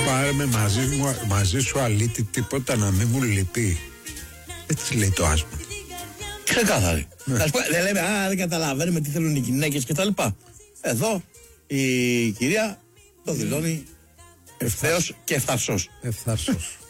Πάρε μαζί σου αλήτη τίποτα να μην μου λυπεί. Έτσι λέει το άσμα. Ξεκάθαρη. Δεν λέμε, δεν καταλαβαίνουμε τι θέλουν οι γυναίκες κτλ. Εδώ η κυρία το δηλώνει ευθέως και ευθαρσός.